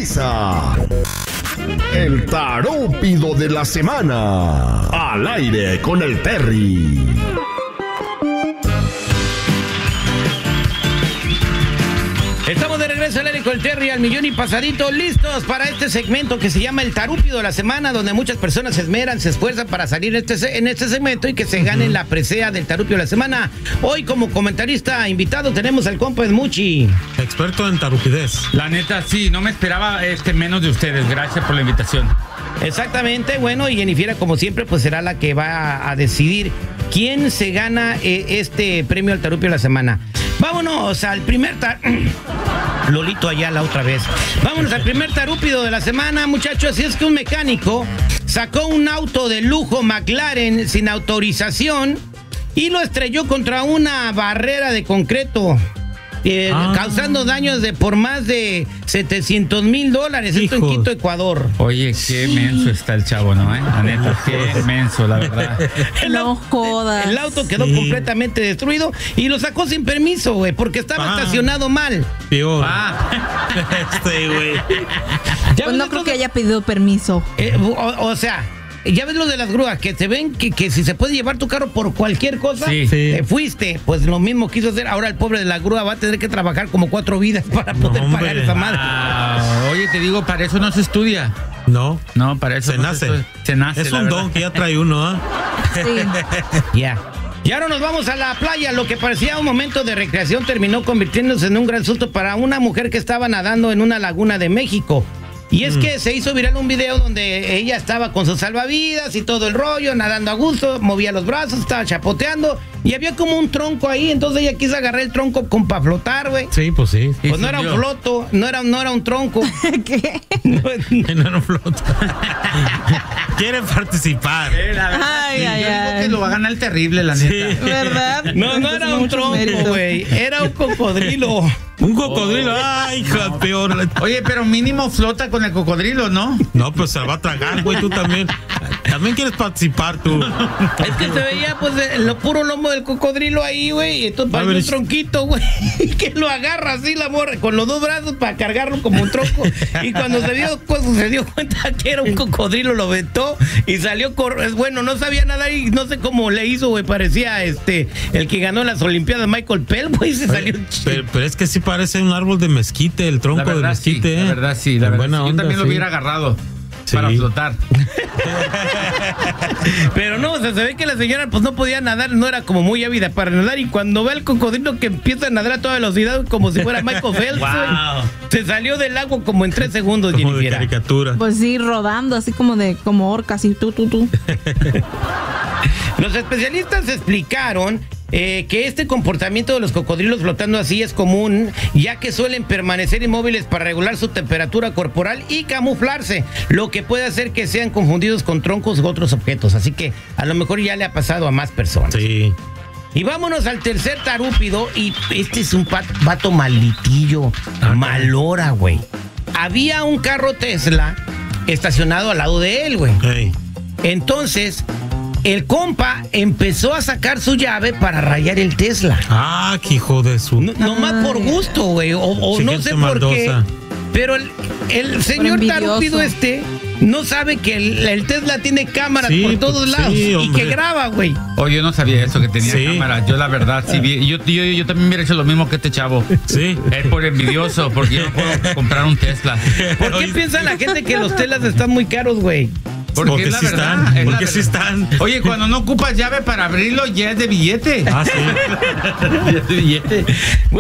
risa. El tarúpido de la semana. Al aire con el Terry. Estamos de regreso al aire con el Terry al millón y pasadito, listos para este segmento que se llama el tarúpido de la semana, donde muchas personas se esmeran, se esfuerzan para salir en este segmento y que se ganen la presea del tarúpido de la semana. Hoy como comentarista invitado tenemos al compa Smuchi, experto en tarupidez. La neta, sí, no me esperaba menos de ustedes. Gracias por la invitación. Exactamente, bueno, y Jennifer, como siempre, pues será la que va a decidir quién se gana este premio al tarúpido de la semana. Vámonos al primer Lolito Ayala otra vez. Vámonos al primer tarúpido de la semana, muchachos. Así es que un mecánico sacó un auto de lujo McLaren sin autorización y lo estrelló contra una barrera de concreto, causando daños por más de $700,000. Esto en Quito, Ecuador. Oye, qué menso está el chavo, ¿no? La neta, qué menso, la verdad. No jodas. El auto quedó completamente destruido y lo sacó sin permiso, güey, porque estaba estacionado mal. Peor. Güey. Pues no creo que haya pedido permiso. O sea, ya ves lo de las grúas, que se ven que si se puede llevar tu carro por cualquier cosa, te fuiste. Pues lo mismo quiso hacer. Ahora el pobre de la grúa va a tener que trabajar como 4 vidas para poder pagar esa madre. Oye, te digo, para eso no se estudia. No, para eso se nace. Se nace. Es un don que ya trae uno, ¿ah? Sí. Ya. Y ahora nos vamos a la playa. Lo que parecía un momento de recreación terminó convirtiéndose en un gran susto para una mujer que estaba nadando en una laguna de México. Y es que se hizo viral un video donde ella estaba con sus salvavidas y todo el rollo, nadando a gusto, movía los brazos, estaba chapoteando y había como un tronco ahí, entonces ella quiso agarrar el tronco para flotar, güey. Sí, pues sí. Pues no era un floto, no era un tronco. ¿Qué? No era un floto. Quieren participar. La verdad, yo digo que lo va a ganar el terrible, la neta. ¿Verdad? No era un tronco, güey, era un cocodrilo. Un cocodrilo, ay, campeón. Oye, pero mínimo flota con el cocodrilo, ¿no? No, pues se la va a tragar, güey, tú también. También quieres participar, tú. Es que se veía, pues, lo puro lomo del cocodrilo ahí, güey. Y entonces parece un tronquito, güey. Que lo agarra así la morra con los 2 brazos para cargarlo como un tronco. Y cuando se dio cuenta que era un cocodrilo, lo aventó y salió bueno, no sabía nadar y no sé cómo le hizo, güey. Parecía el que ganó las Olimpiadas, Michael Phelps, güey. Se salió. Pero es que sí parece un árbol de mezquite, el tronco de mezquite. Sí, la verdad, sí. La verdad, onda, yo también lo hubiera agarrado. Sí. Para flotar. Pero no, o sea, se ve que la señora pues no podía nadar, no era como muy ávida para nadar, y cuando ve al cocodrilo que empieza a nadar a toda velocidad como si fuera Michael Phelps, se salió del agua como en 3 segundos. Como de caricatura. Pues sí, rodando así como orca, así tú. Los especialistas explicaron que este comportamiento de los cocodrilos flotando así es común, ya que suelen permanecer inmóviles para regular su temperatura corporal y camuflarse, lo que puede hacer que sean confundidos con troncos u otros objetos. Así que a lo mejor ya le ha pasado a más personas. Sí. Y vámonos al tercer tarúpido, y este es un vato malitillo, malora, güey. Había un carro Tesla estacionado al lado de él, güey. Hey. Entonces el compa empezó a sacar su llave para rayar el Tesla. Ah, qué hijo de su... No más por gusto, güey, o no sé por qué. Pero el señor tarúpido no sabe que el Tesla tiene cámaras por todos lados y que graba, güey. Yo no sabía eso, que tenía cámaras. Yo la verdad, sí vi. Yo también hubiera hecho lo mismo que este chavo. Sí. Es por envidioso, porque yo no puedo comprar un Tesla. ¿Por qué piensa la gente que los Teslas están muy caros, güey? Porque sí están. Porque sí están. Oye, cuando no ocupas llave para abrirlo, ya es de billete. Ah, sí. Ya es de billete.